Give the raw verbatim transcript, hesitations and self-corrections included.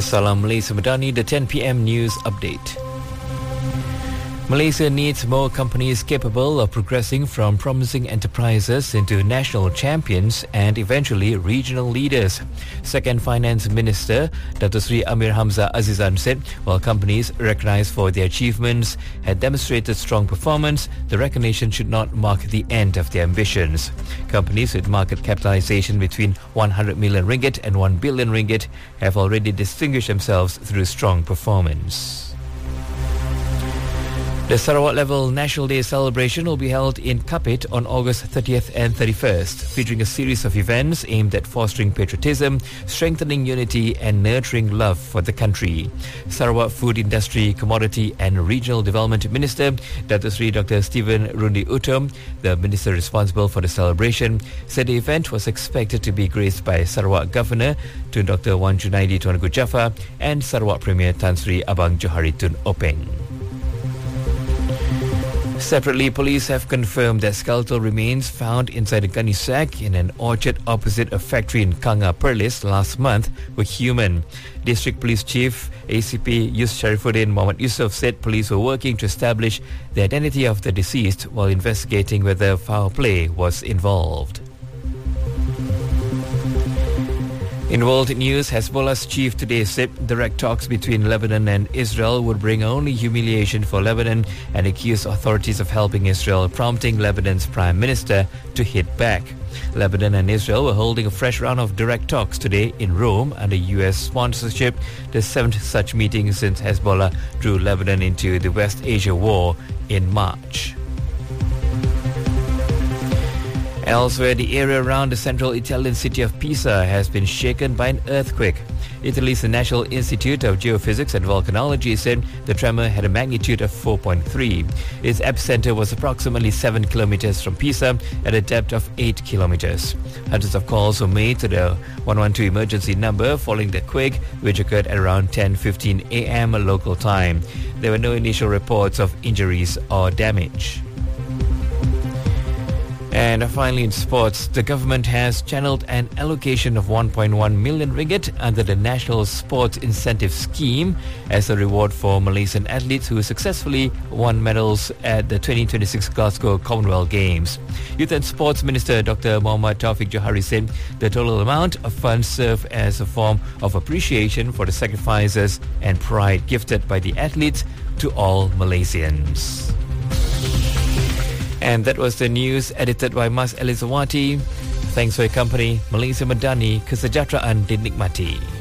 Salam Malaysia Madani, the ten p m news update. Malaysia needs more companies capable of progressing from promising enterprises into national champions and eventually regional leaders. Second Finance Minister Dato Sri Amir Hamzah Azizan said while companies recognised for their achievements had demonstrated strong performance, the recognition should not mark the end of their ambitions. Companies with market capitalisation between one hundred million ringgit and one billion ringgit have already distinguished themselves through strong performance. The Sarawak Level National Day celebration will be held in Kapit on August thirtieth and thirty-first, featuring a series of events aimed at fostering patriotism, strengthening unity and nurturing love for the country. Sarawak Food Industry, Commodity and Regional Development Minister Dato Sri Doctor Stephen Rundi Utom, the minister responsible for the celebration, said the event was expected to be graced by Sarawak Governor Tun Doctor Wan Junaidi Tuanku Jaafar and Sarawak Premier Tan Sri Abang Johari Tun Openg. Separately, police have confirmed that skeletal remains found inside a gunny sack in an orchard opposite a factory in Kanga Perlis last month were human. District Police Chief A C P Yus Sharifuddin Muhammad Yusof said police were working to establish the identity of the deceased while investigating whether foul play was involved. In world news, Hezbollah's chief today said direct talks between Lebanon and Israel would bring only humiliation for Lebanon and accused authorities of helping Israel, prompting Lebanon's prime minister to hit back. Lebanon and Israel were holding a fresh round of direct talks today in Rome under U S sponsorship, the seventh such meeting since Hezbollah drew Lebanon into the West Asia War in March. Elsewhere, the area around the central Italian city of Pisa has been shaken by an earthquake. Italy's National Institute of Geophysics and Volcanology said the tremor had a magnitude of four point three. Its epicenter was approximately seven kilometers from Pisa at a depth of eight kilometers. Hundreds of calls were made to the one one two emergency number following the quake, which occurred at around ten fifteen a m local time. There were no initial reports of injuries or damage. And finally in sports, the government has channeled an allocation of one point one million ringgit under the National Sports Incentive Scheme as a reward for Malaysian athletes who successfully won medals at the twenty twenty-six Glasgow Commonwealth Games. Youth and Sports Minister Doctor Muhammad Taufik Johari said the total amount of funds serve as a form of appreciation for the sacrifices and pride gifted by the athletes to all Malaysians. And that was the news edited by Mas Elizawati. Thanks for your company. Malaysia Madani, kesejahteraan dinikmati.